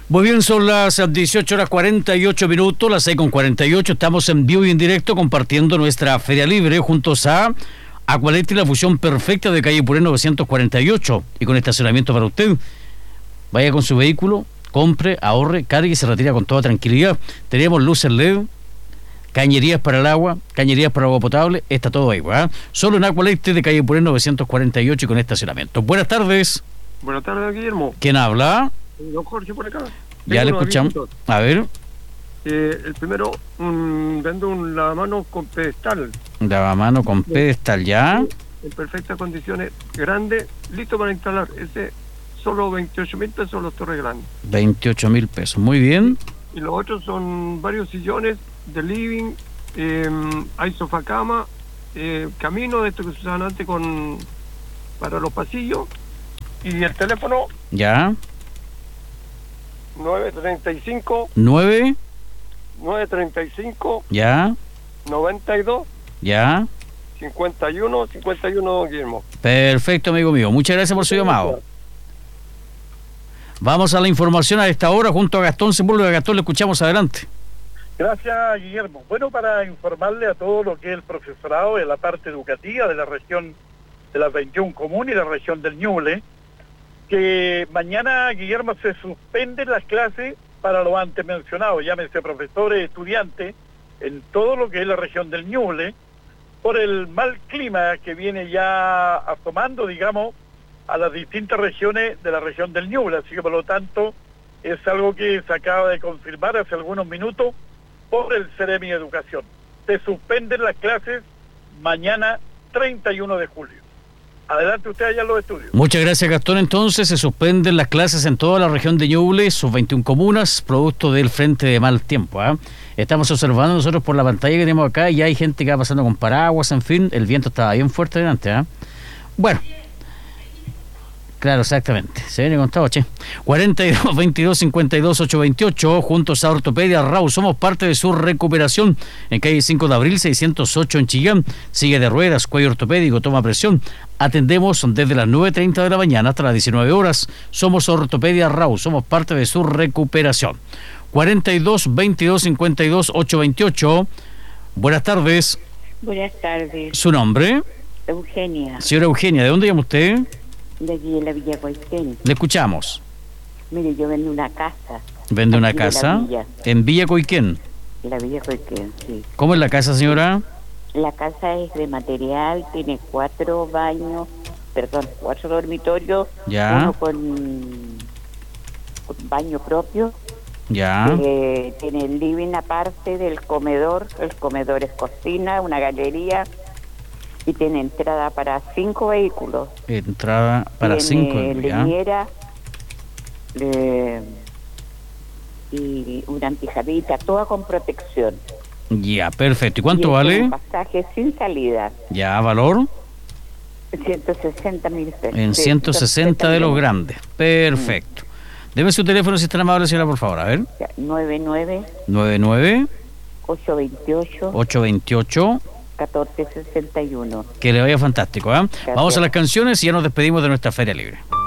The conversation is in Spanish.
Muy bien, son las 18:48, las 6:48. Estamos en vivo y en directo compartiendo nuestra Feria Libre juntos a Aqualet y la fusión perfecta de calle Puré 948 y con estacionamiento para usted. Vaya con su vehículo, compre, ahorre, cargue y se retira con toda tranquilidad. Tenemos luces LED, cañerías para el agua, cañerías para agua potable, está todo ahí, ¿verdad? Solo en Aqualet de calle Puré 948 y con estacionamiento. Buenas tardes. Buenas tardes, Guillermo. ¿Quién habla? Don Jorge por acá. Ya le escuchamos. A ver. El primero, vendo un lavamanos con pedestal. Lavamanos con pedestal, ¿ya? En perfectas condiciones, grande, listo para instalar. Ese, solo 28.000 pesos los torres grandes. 28.000 pesos, muy bien. Y los otros son varios sillones de living, hay sofá cama, camino de estos que se usaban antes para los pasillos. Y el teléfono, ¿ya? 935 ¿ya? 92 ¿ya? 51, Guillermo. Perfecto, amigo mío. Muchas gracias por su llamado. Vamos a la información a esta hora junto a Gastón Sepúlveda. Gastón, le escuchamos, adelante. Gracias, Guillermo. Bueno, para informarle a todo lo que es el profesorado de la parte educativa de la región de las 21 comunes y la región del Ñuble, que mañana, Guillermo, se suspenden las clases para lo antes mencionado, llámese profesores, estudiantes, en todo lo que es la región del Ñuble, por el mal clima que viene ya asomando, digamos, a las distintas regiones de la región del Ñuble. Así que, por lo tanto, es algo que se acaba de confirmar hace algunos minutos por el Ceremi de Educación. Se suspenden las clases mañana 31 de julio. Adelante usted allá en los estudios. Muchas gracias, Gastón. Entonces se suspenden las clases en toda la región de Ñuble, sus 21 comunas, producto del frente de mal tiempo. Estamos observando nosotros por la pantalla que tenemos acá y hay gente que va pasando con paraguas, en fin, el viento estaba bien fuerte delante. Bueno, claro, exactamente. Se viene contado, che. 42 22 52 828, juntos a Ortopedia Rau. Somos parte de su recuperación. En calle 5 de abril, 608 en Chillán. Silla de ruedas, cuello ortopédico, toma presión. Atendemos desde las 9:30 de la mañana hasta las 19 horas. Somos Ortopedia Rau. Somos parte de su recuperación. 42 22 52 828. Buenas tardes. Buenas tardes. ¿Su nombre? Eugenia. Señora Eugenia, ¿de dónde llama usted? De aquí de la Villa Coiquén. Le escuchamos. Mire, yo vendo una casa. ¿Vende una aquí casa? En En Villa Coiquén. la Villa Coiquén, sí. ¿Cómo es la casa, señora? La casa es de material, tiene 4 dormitorios, Ya. uno con baño propio. Ya. Tiene el living aparte del comedor. El comedor es cocina, una galería y tiene entrada para 5 vehículos. Entrada para 5. Tiene leñera y una antijardita, toda con protección. Ya, perfecto. ¿Y cuánto y vale? Un pasaje sin salida. Ya, valor 160.000 pesos. en 160 de los grandes. Perfecto. Deme su teléfono si está amable, señora, por favor. A ver. 99 99 828 828. 1461. Que le vaya fantástico, ¿eh? Gracias. Vamos a las canciones y ya nos despedimos de nuestra Feria Libre.